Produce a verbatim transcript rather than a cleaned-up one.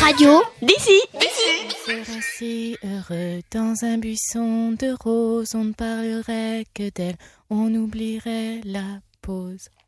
radio d'ici. On serait si heureux dans un buisson de roses, on ne parlerait que d'elle, on oublierait la pause.